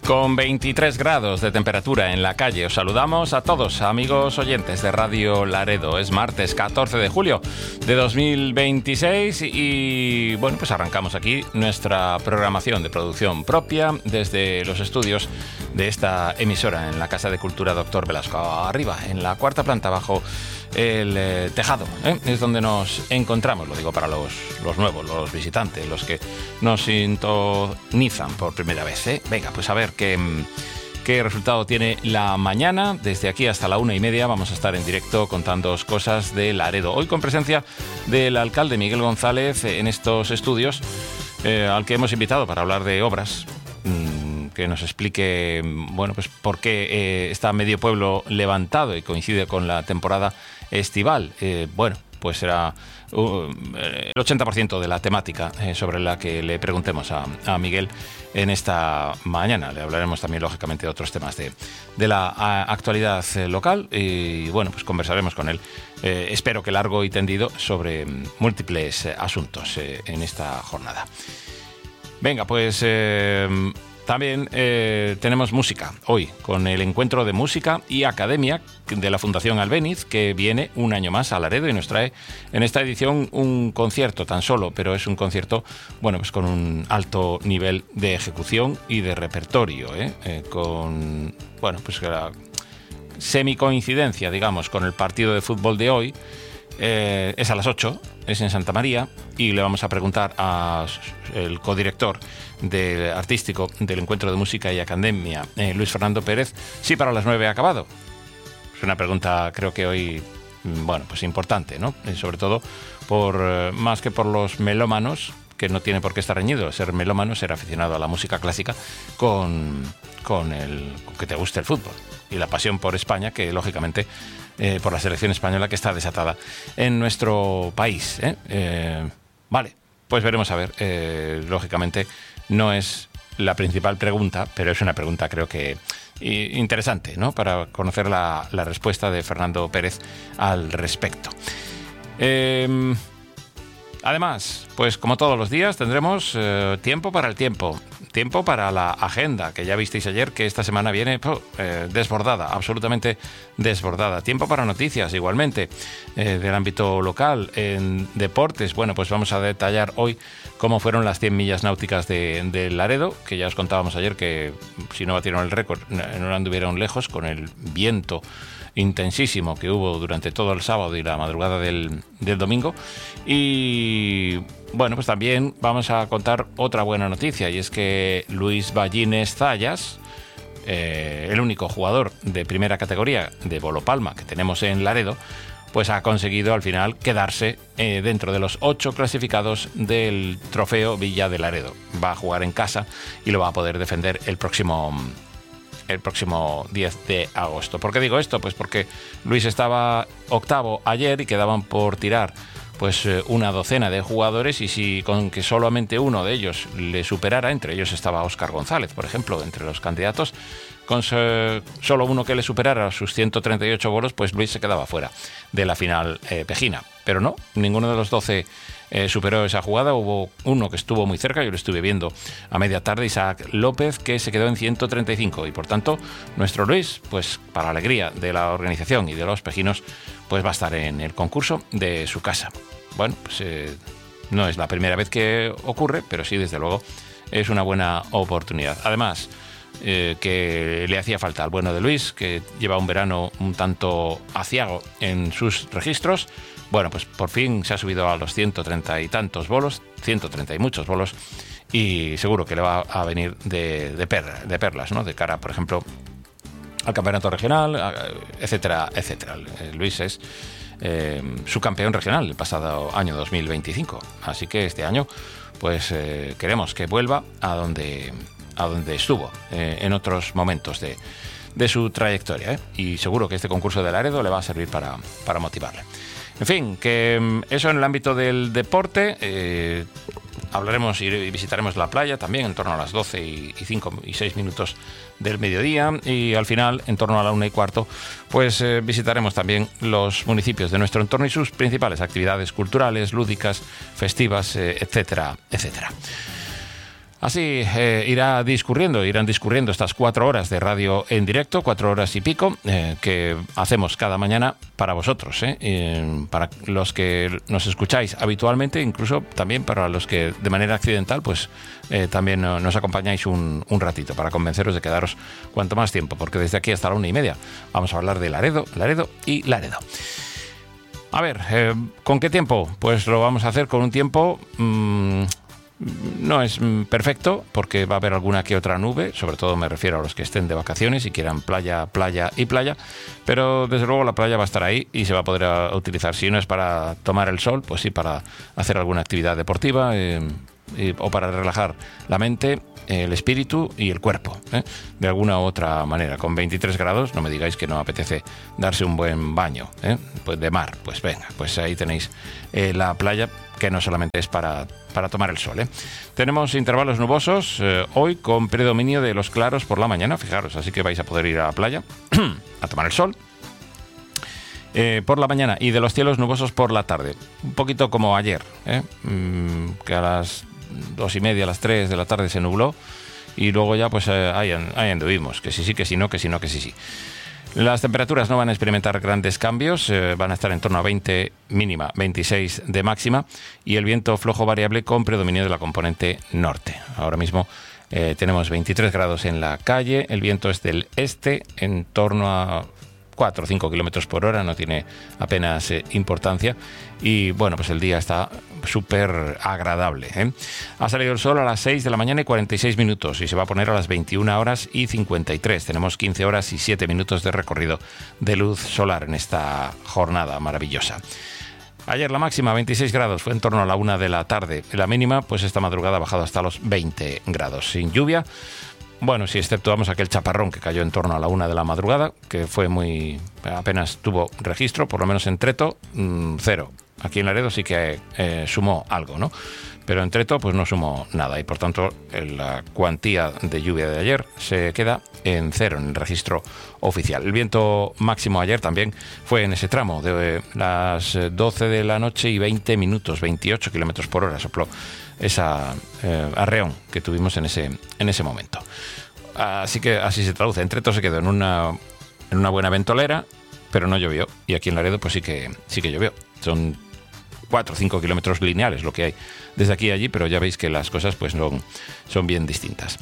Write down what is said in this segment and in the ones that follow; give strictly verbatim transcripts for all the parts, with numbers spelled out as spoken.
Con veintitrés grados de temperatura en la calle, os saludamos a todos, amigos oyentes de Radio Laredo. Es martes catorce de julio de dos mil veintiséis y, bueno, pues arrancamos aquí nuestra programación de producción propia desde los estudios de esta emisora en la Casa de Cultura Doctor Velasco. Arriba, en la cuarta planta, bajo el eh, tejado, ¿eh? Es donde nos encontramos, lo digo para los, los nuevos, los visitantes, los que nos sintonizan por primera vez, ¿eh? Venga, pues a ver qué, qué resultado tiene la mañana. Desde aquí hasta la una y media vamos a estar en directo contándoos cosas de Laredo. Hoy con presencia del alcalde Miguel González en estos estudios, eh, al que hemos invitado para hablar de obras, mmm, que nos explique, bueno, pues por qué eh, está medio pueblo levantado y coincide con la temporada estival. Eh, bueno, pues será uh, el ochenta por ciento de la temática eh, sobre la que le preguntemos a, a Miguel en esta mañana. Le hablaremos también, lógicamente, de otros temas de, de la a, actualidad eh, local y, bueno, pues conversaremos con él, eh, espero que largo y tendido, sobre múltiples eh, asuntos eh, en esta jornada. Venga, pues eh, también eh, tenemos música hoy, con el encuentro de música y academia de la Fundación Albéniz, que viene un año más a Laredo y nos trae en esta edición un concierto tan solo, pero es un concierto, bueno, pues con un alto nivel de ejecución y de repertorio, ¿eh? Eh, con, bueno, pues la semi-coincidencia, digamos, con el partido de fútbol de hoy. Eh, es a las ocho, es en Santa María, y le vamos a preguntar al codirector de, artístico del Encuentro de Música y Academia, eh, Luis Fernando Pérez, si para las nueve ha acabado. Es una pregunta, creo que hoy, bueno, pues importante, ¿no? Eh, sobre todo por eh, más que por los melómanos, que no tiene por qué estar reñido ser melómano, ser aficionado a la música clásica, con, con el con que te guste el fútbol y la pasión por España, que lógicamente eh, por la selección española, que está desatada en nuestro país, ¿eh? Eh, vale, pues veremos a ver. Eh, lógicamente no es la principal pregunta, pero es una pregunta, creo que interesante, ¿no? Para conocer la, la respuesta de Fernando Pérez al respecto. Eh, Además, pues como todos los días tendremos eh, tiempo para el tiempo, tiempo para la agenda, que ya visteis ayer que esta semana viene oh, eh, desbordada, absolutamente desbordada. Tiempo para noticias igualmente eh, del ámbito local. En deportes, bueno, pues vamos a detallar hoy cómo fueron las cien millas náuticas de, de Laredo, que ya os contábamos ayer que si no batieron el récord no anduvieron lejos con el viento intensísimo que hubo durante todo el sábado y la madrugada del, del domingo. Y bueno, pues también vamos a contar otra buena noticia, y es que Luis Ballines Zayas, eh, el único jugador de primera categoría de Bolopalma que tenemos en Laredo, pues ha conseguido al final quedarse eh, dentro de los ocho clasificados del trofeo Villa de Laredo. Va a jugar en casa y lo va a poder defender el próximo el próximo diez de agosto. ¿Por qué digo esto? Pues porque Luis estaba octavo ayer y quedaban por tirar pues una docena de jugadores, y si con que solamente uno de ellos le superara, entre ellos estaba Óscar González, por ejemplo, entre los candidatos, con solo uno que le superara sus ciento treinta y ocho goles, pues Luis se quedaba fuera de la final eh, pejina. Pero no, ninguno de los doce eh, superó esa jugada. Hubo uno que estuvo muy cerca, yo lo estuve viendo a media tarde, Isaac López, que se quedó en ciento treinta y cinco, y por tanto nuestro Luis, pues para alegría de la organización y de los pejinos, pues va a estar en el concurso de su casa. Bueno, pues eh, no es la primera vez que ocurre, pero sí, desde luego, es una buena oportunidad. Además, Eh, que le hacía falta al bueno de Luis, que lleva un verano un tanto aciago en sus registros. Bueno, pues por fin se ha subido a los ciento treinta y tantos bolos, ciento treinta y muchos bolos, y seguro que le va a venir de, de, per, de perlas, ¿no? De cara, por ejemplo, al campeonato regional, etcétera, etcétera. Luis es eh, subcampeón regional el pasado año dos mil veinticinco, así que este año pues eh, queremos que vuelva a donde a donde estuvo eh, en otros momentos de, de su trayectoria, ¿eh? Y seguro que este concurso de Laredo le va a servir para, para motivarle. En fin, que eso en el ámbito del deporte. Eh, hablaremos y visitaremos la playa también en torno a las doce y cinco y seis minutos del mediodía, y al final, en torno a la una y cuarto, pues eh, visitaremos también los municipios de nuestro entorno y sus principales actividades culturales, lúdicas, festivas, eh, etcétera, etcétera. Así eh, irá discurriendo, irán discurriendo estas cuatro horas de radio en directo, cuatro horas y pico, eh, que hacemos cada mañana para vosotros, ¿eh? Eh, para los que nos escucháis habitualmente, incluso también para los que de manera accidental, pues eh, también nos acompañáis un, un ratito para convenceros de quedaros cuanto más tiempo, porque desde aquí hasta la una y media vamos a hablar de Laredo, Laredo y Laredo. A ver, eh, ¿con qué tiempo? Pues lo vamos a hacer con un tiempo... Mmm, No es perfecto porque va a haber alguna que otra nube, sobre todo me refiero a los que estén de vacaciones y quieran playa, playa y playa, pero desde luego la playa va a estar ahí y se va a poder utilizar. Si no es para tomar el sol, pues sí para hacer alguna actividad deportiva eh, y, o para relajar la mente, el espíritu y el cuerpo, ¿eh? De alguna u otra manera. Con veintitrés grados, no me digáis que no apetece darse un buen baño, ¿eh? Pues de mar, pues venga, pues ahí tenéis eh, la playa, que no solamente es para, para tomar el sol, ¿eh? Tenemos intervalos nubosos eh, hoy con predominio de los claros por la mañana, fijaros, así que vais a poder ir a la playa a tomar el sol eh, por la mañana, y de los cielos nubosos por la tarde, un poquito como ayer, ¿eh? mm, que a las dos y media, a las tres de la tarde se nubló y luego ya pues eh, ahí, ahí anduvimos, que sí, sí, que sí, no, que sí, no, que sí, sí. Las temperaturas no van a experimentar grandes cambios, eh, van a estar en torno a veinte mínima, veintiséis de máxima, y el viento flojo variable con predominio de la componente norte. Ahora mismo eh, tenemos veintitrés grados en la calle, el viento es del este en torno a cuatro o cinco kilómetros por hora, no tiene apenas eh, importancia, y bueno, pues el día está súper agradable, ¿eh? Ha salido el sol a las seis de la mañana y cuarenta y seis minutos y se va a poner a las veintiuna horas y cincuenta y tres. Tenemos quince horas y siete minutos de recorrido de luz solar en esta jornada maravillosa. Ayer la máxima veintiséis grados, fue en torno a la una de la tarde. La mínima, pues esta madrugada ha bajado hasta los veinte grados, sin lluvia. Bueno, si exceptuamos aquel chaparrón que cayó en torno a la una de la madrugada, que fue muy... apenas tuvo registro, por lo menos en Treto, mmm, cero. Aquí en Laredo sí que eh, sumó algo, ¿no? Pero en Treto pues no sumó nada y por tanto la cuantía de lluvia de ayer se queda en cero en el registro oficial. El viento máximo ayer también fue en ese tramo de las doce de la noche y veinte minutos, veintiocho kilómetros por hora sopló esa eh, arreón que tuvimos en ese, en ese momento. Así que así se traduce. En Treto se quedó en una, en una buena ventolera, pero no llovió. Y aquí en Laredo pues sí que, sí que llovió. Son cuatro o cinco kilómetros lineales lo que hay desde aquí a allí, pero ya veis que las cosas pues son, son bien distintas.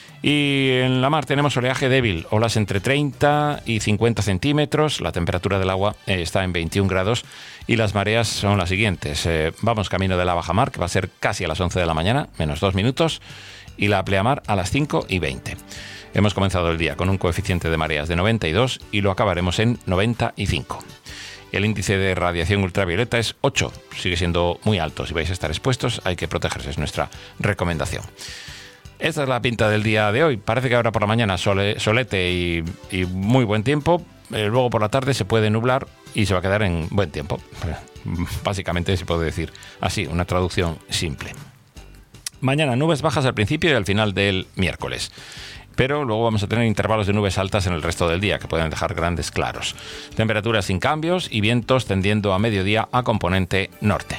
Y en la mar tenemos oleaje débil, olas entre treinta y cincuenta centímetros, la temperatura del agua eh, está en veintiún grados y las mareas son las siguientes. Eh, vamos camino de la bajamar, que va a ser casi a las once de la mañana, menos dos minutos, y la pleamar a las cinco y veinte. Hemos comenzado el día con un coeficiente de mareas de noventa y dos y lo acabaremos en noventa y cinco. El índice de radiación ultravioleta es ocho, sigue siendo muy alto. Si vais a estar expuestos hay que protegerse, es nuestra recomendación. Esta es la pinta del día de hoy. Parece que ahora por la mañana sole, solete y, y muy buen tiempo. Eh, luego por la tarde se puede nublar y se va a quedar en buen tiempo. Básicamente se puede decir así, una traducción simple. Mañana nubes bajas al principio y al final del miércoles. Pero luego vamos a tener intervalos de nubes altas en el resto del día, que pueden dejar grandes claros. Temperaturas sin cambios y vientos tendiendo a mediodía a componente norte.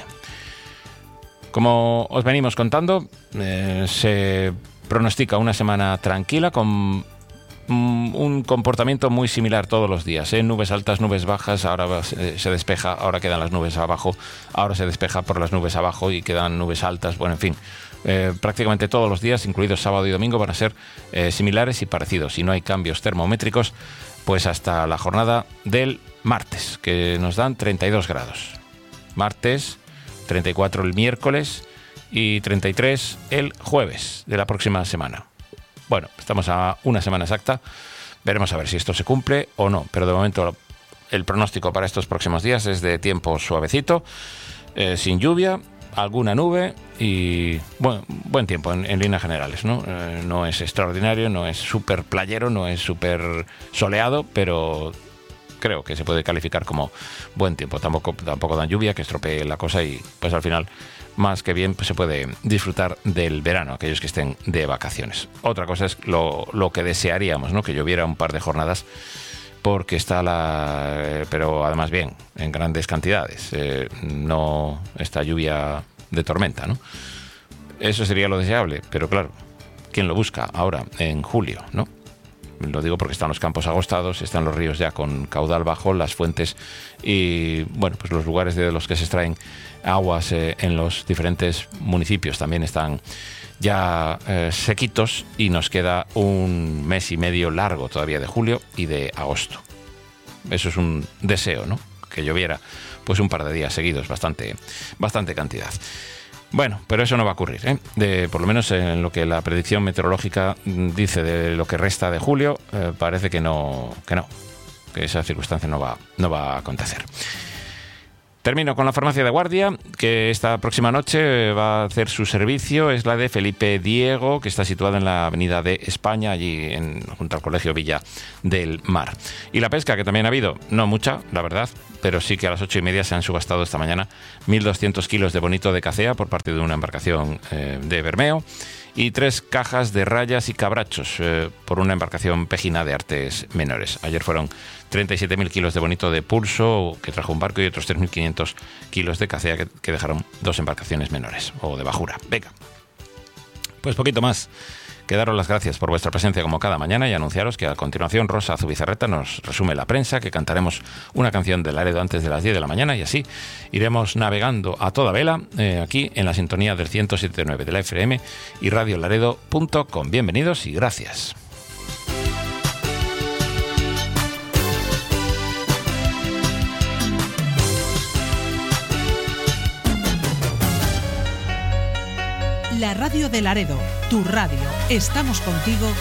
Como os venimos contando, eh, se pronostica una semana tranquila con mm, un comportamiento muy similar todos los días, ¿eh? Nubes altas, nubes bajas, ahora se, se despeja, ahora quedan las nubes abajo, ahora se despeja por las nubes abajo y quedan nubes altas, bueno, en fin. Eh, prácticamente todos los días, incluidos sábado y domingo, van a ser eh, similares y parecidos. Si no hay cambios termométricos, pues hasta la jornada del martes, que nos dan treinta y dos grados. Martes, treinta y cuatro el miércoles y treinta y tres el jueves de la próxima semana. Bueno, estamos a una semana exacta. Veremos a ver si esto se cumple o no. Pero de momento el pronóstico para estos próximos días es de tiempo suavecito, eh, sin lluvia, alguna nube y bueno, buen tiempo en, en líneas generales, ¿no? Eh, no es extraordinario, no es súper playero, no es súper soleado, pero creo que se puede calificar como buen tiempo. Tampoco, tampoco dan lluvia que estropee la cosa y pues al final, más que bien, pues se puede disfrutar del verano, aquellos que estén de vacaciones. Otra cosa es lo, lo que desearíamos, ¿no? Que lloviera un par de jornadas, porque está la... Eh, pero además bien, en grandes cantidades, eh, no esta lluvia de tormenta, ¿no? Eso sería lo deseable, pero claro, ¿quién lo busca ahora, en julio, no? Lo digo porque están los campos agostados, están los ríos ya con caudal bajo, las fuentes y, bueno, pues los lugares de los que se extraen aguas eh, en los diferentes municipios también están ya eh, sequitos, y nos queda un mes y medio largo todavía de julio y de agosto. Eso es un deseo, ¿no? Que lloviera pues un par de días seguidos, bastante, bastante cantidad. Bueno, pero eso no va a ocurrir, ¿eh? De, por lo menos en lo que la predicción meteorológica dice de lo que resta de julio, eh, parece que no, que no, que esa circunstancia no va, no va a acontecer. Termino con la farmacia de guardia, que esta próxima noche va a hacer su servicio. Es la de Felipe Diego, que está situada en la Avenida de España, allí en, junto al Colegio Villa del Mar. Y la pesca, que también ha habido, no mucha, la verdad, pero sí que a las ocho y media se han subastado esta mañana mil doscientos kilos de bonito de cacea por parte de una embarcación eh, de Bermeo, y tres cajas de rayas y cabrachos eh, por una embarcación pejina de artes menores. Ayer fueron treinta y siete mil kilos de bonito de pulso que trajo un barco y otros tres mil quinientos kilos de cacea que, que dejaron dos embarcaciones menores o de bajura. Venga, pues poquito más. Que daros las gracias por vuestra presencia como cada mañana y anunciaros que a continuación Rosa Zubizarreta nos resume la prensa, que cantaremos una canción de Laredo antes de las diez de la mañana, y así iremos navegando a toda vela eh, aquí en la sintonía del ciento siete punto nueve de la F M y radio laredo punto com. Bienvenidos y gracias. La radio de Laredo, tu radio. Estamos contigo